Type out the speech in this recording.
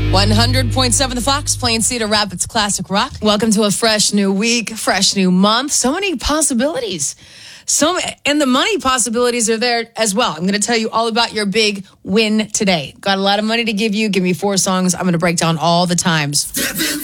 100.7 The Fox, playing Cedar Rapids classic rock. Welcome to a fresh new week, fresh new month. So many possibilities. And the money possibilities are there as well. I'm going to tell you all about your big win today. Got a lot of money to give you. Give me 4 songs. I'm going to break down all the times.